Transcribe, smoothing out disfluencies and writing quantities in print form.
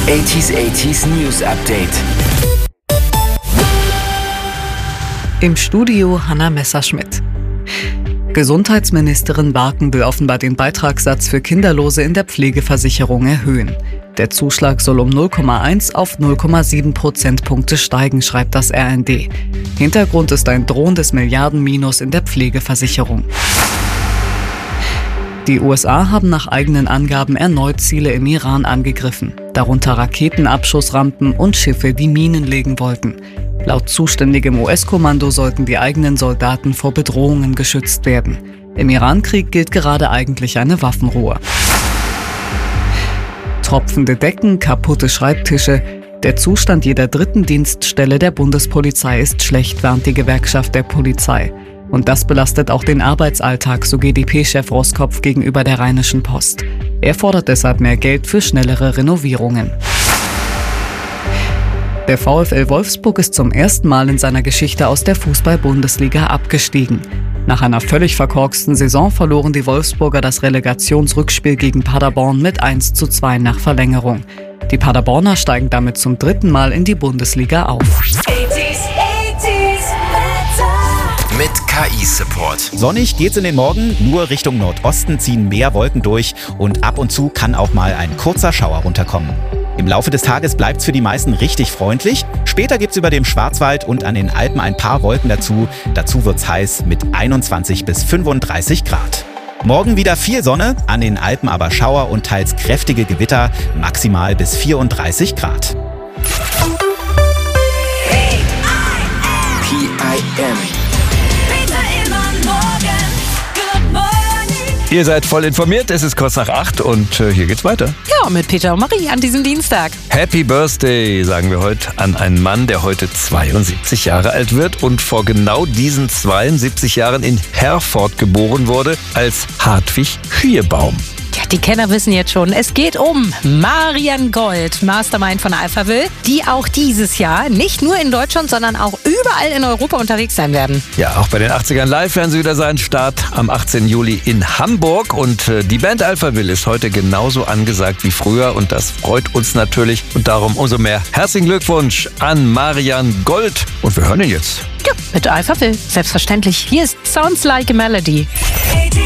80s News Update. Im Studio Hanna Messerschmidt. Gesundheitsministerin Barken will offenbar den Beitragssatz für Kinderlose in der Pflegeversicherung erhöhen. Der Zuschlag soll um 0,1 auf 0,7 Prozentpunkte steigen, schreibt das RND. Hintergrund ist ein drohendes Milliardenminus in der Pflegeversicherung. Die USA haben nach eigenen Angaben erneut Ziele im Iran angegriffen, darunter Raketenabschussrampen und Schiffe, die Minen legen wollten. Laut zuständigem US-Kommando sollten die eigenen Soldaten vor Bedrohungen geschützt werden. Im Iran-Krieg gilt gerade eigentlich eine Waffenruhe. Tropfende Decken, kaputte Schreibtische. Der Zustand jeder dritten Dienststelle der Bundespolizei ist schlecht, warnt die Gewerkschaft der Polizei. Und das belastet auch den Arbeitsalltag, so GdP-Chef Roskopf gegenüber der Rheinischen Post. Er fordert deshalb mehr Geld für schnellere Renovierungen. Der VfL Wolfsburg ist zum ersten Mal in seiner Geschichte aus der Fußball-Bundesliga abgestiegen. Nach einer völlig verkorksten Saison verloren die Wolfsburger das Relegationsrückspiel gegen Paderborn mit 1:2 nach Verlängerung. Die Paderborner steigen damit zum dritten Mal in die Bundesliga auf. Mit KI-Support. Sonnig geht's in den Morgen, nur Richtung Nordosten ziehen mehr Wolken durch und ab und zu kann auch mal ein kurzer Schauer runterkommen. Im Laufe des Tages bleibt's für die meisten richtig freundlich. Später gibt's über dem Schwarzwald und an den Alpen ein paar Wolken dazu. Dazu wird's heiß mit 21 bis 35 Grad. Morgen wieder viel Sonne, an den Alpen aber Schauer und teils kräftige Gewitter, maximal bis 34 Grad. PIM. Ihr seid voll informiert, es ist kurz nach 8 und hier geht's weiter. Ja, mit Peter und Marie an diesem Dienstag. Happy Birthday, sagen wir heute an einen Mann, der heute 72 Jahre alt wird und vor genau diesen 72 Jahren in Herford geboren wurde als Hartwig Schierbaum. Ja, die Kenner wissen jetzt schon, es geht um Marian Gold, Mastermind von Alphaville, die auch dieses Jahr nicht nur in Deutschland, sondern auch überall in Europa unterwegs sein werden. Ja, auch bei den 80ern Live werden sie wieder sein. Start am 18. Juli in Hamburg und die Band Alphaville ist heute genauso angesagt wie früher und das freut uns natürlich und darum umso mehr herzlichen Glückwunsch an Marian Gold und wir hören ihn jetzt. Ja, mit Alphaville, selbstverständlich. Hier ist Sounds Like a Melody.